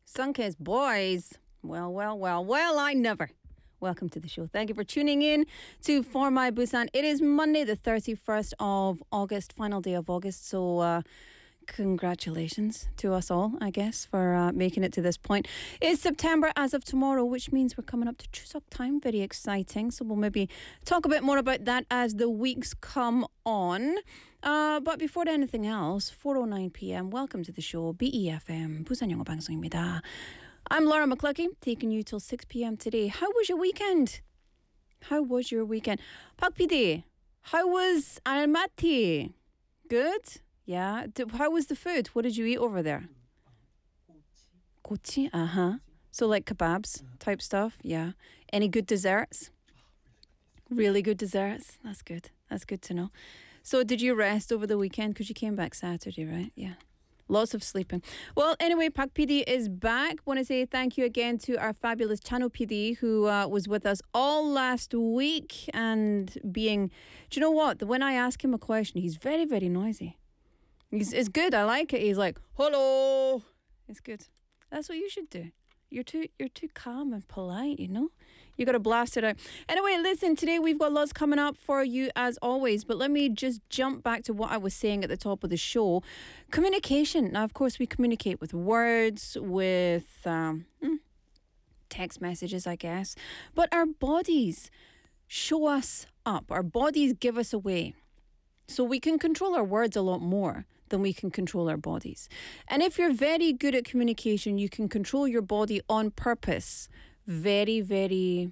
Sunkist Boys. Well, I never. Welcome to the show. Thank you for tuning in to For My Busan. It is Monday, the 31st of August, final day of August. So, congratulations to us all, I guess, for making it to this point. It's September as of tomorrow, which means we're coming up to Chuseok time. Very exciting. So we'll maybe talk a bit more about that as the weeks come on. But before anything else, 4:09 p.m. Welcome to the show. BEFM 부산 영어 방송입니다. I'm Laura McCluskey, taking you till 6 p.m. today. How was your weekend? How was your weekend? Pak PD, how was Almaty? Good? Yeah. How was the food? What did you eat over there? Gochi? So like kebabs type stuff? Yeah. Any good desserts? Really good desserts? That's good. That's good to know. So did you rest over the weekend? Because you came back Saturday, right? Yeah. Lots of sleeping. Well, anyway, Pak PD is back. Want to say thank you again to our fabulous Chano PD who was with us all last week and being... Do you know what? When I ask him a question, he's very, very noisy. It's good. I like it. He's like, hello. It's good. That's what you should do. You're too calm and polite, you know? You got to blast it out. Anyway, listen, today we've got lots coming up for you as always, but let me just jump back to what I was saying at the top of the show. Communication. Now, of course, we communicate with words, with text messages, I guess, but our bodies show us up. Our bodies give us away. So we can control our words a lot more than we can control our bodies. And if you're very good at communication, you can control your body on purpose very, very,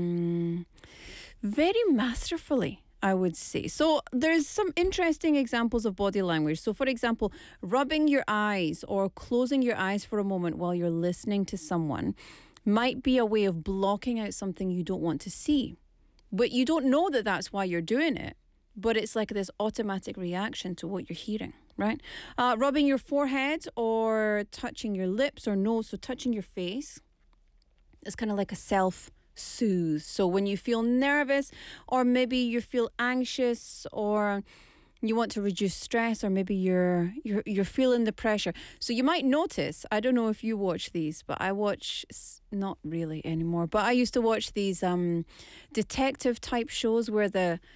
very masterfully, I would say. So there's some interesting examples of body language. So for example, rubbing your eyes or closing your eyes for a moment while you're listening to someone might be a way of blocking out something you don't want to see. But you don't know that that's why you're doing it. But it's like this automatic reaction to what you're hearing, right? Rubbing your forehead or touching your lips or nose, so touching your face. It's kind of like a self-soothe. So when you feel nervous or maybe you feel anxious or you want to reduce stress or maybe you're feeling the pressure. So you might notice, I don't know if you watch these, but I watch, not really anymore, but I used to watch these detective type shows where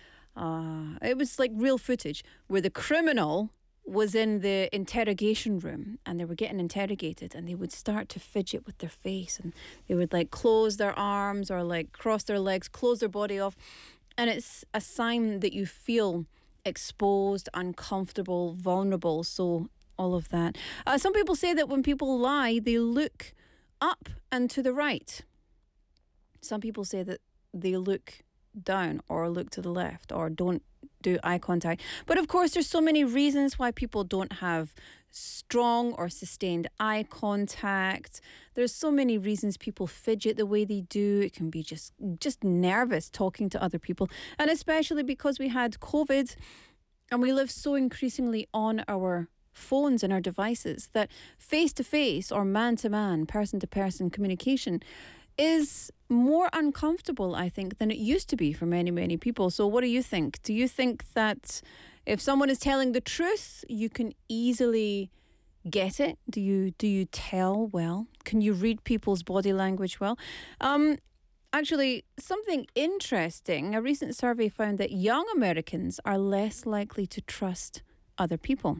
it was like real footage where the criminal was in the interrogation room and they were getting interrogated and they would start to fidget with their face and they would like close their arms or like cross their legs, close their body off. And it's a sign that you feel exposed, uncomfortable, vulnerable. So all of that. Some people say that when people lie, they look up and to the right. Some people say that they look down or look to the left or don't do eye contact. But of course, there's so many reasons why people don't have strong or sustained eye contact. There's so many reasons people fidget the way they do. It can be just nervous talking to other people. And especially because we had COVID and we live so increasingly on our phones and our devices that face-to-face or man-to-man, person-to-person communication is more uncomfortable, I think, than it used to be for many, many people. So what do you think? Do you think that if someone is telling the truth, you can easily get it? Do you tell well? Can you read people's body language well? Actually, something interesting, a recent survey found that young Americans are less likely to trust other people.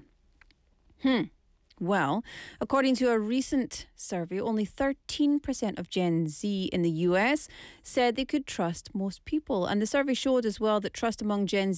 Well, according to a recent survey, only 13% of Gen Z in the US said they could trust most people. And the survey showed as well that trust among Gen Z